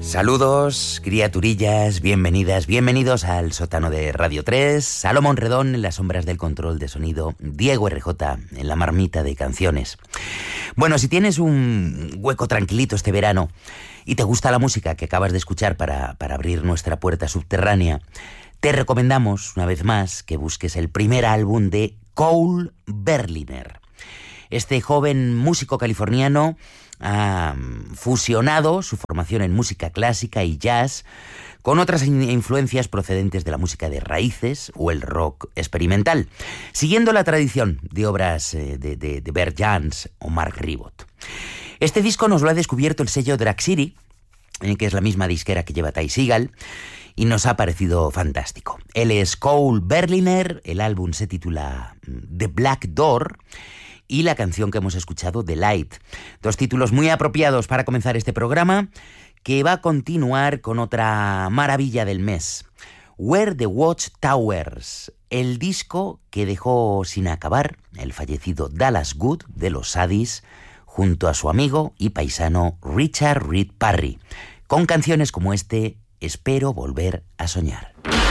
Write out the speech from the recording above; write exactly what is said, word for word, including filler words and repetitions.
Saludos, criaturillas, bienvenidas, bienvenidos al sótano de Radio tres, Salomón Redón en las sombras del control de sonido, Diego R J en la marmita de canciones. Bueno, si tienes un hueco tranquilito este verano y te gusta la música que acabas de escuchar para, para abrir nuestra puerta subterránea, te recomendamos, una vez más, que busques el primer álbum de Cole Berliner. Este joven músico californiano ha fusionado su formación en música clásica y jazz con otras influencias procedentes de la música de raíces o el rock experimental, siguiendo la tradición de obras de, de, de Bert Jansch o Mark Ribot. Este disco nos lo ha descubierto el sello Drag City, que es la misma disquera que lleva Ty Segall, y nos ha parecido fantástico. Él es Cole Berliner, el álbum se titula The Black Door, y la canción que hemos escuchado, The Light. Dos títulos muy apropiados para comenzar este programa, que va a continuar con otra maravilla del mes, Where the Watchtowers, el disco que dejó sin acabar el fallecido Dallas Good de los Saddies, junto a su amigo y paisano Richard Reed Parry, con canciones como este, Espero volver a soñar.